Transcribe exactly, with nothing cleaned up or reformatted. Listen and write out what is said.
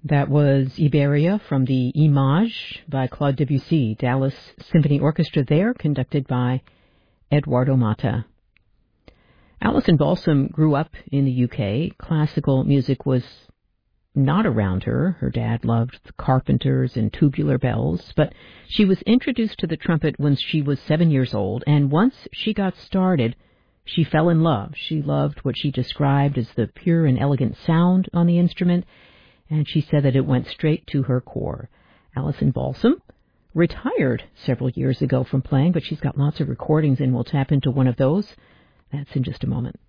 That was Iberia from the Image by Claude Debussy, Dallas Symphony Orchestra there, conducted by Eduardo Mata. Alison Balsam grew up in the U K. Classical music was not around her. Her dad loved the Carpenters and Tubular Bells, but she was introduced to the trumpet when she was seven years old, and once she got started, she fell in love. She loved what she described as the pure and elegant sound on the instrument, and she said that it went straight to her core. Alison Balsam retired several years ago from playing, but she's got lots of recordings, and we'll tap into one of those. That's in just a moment.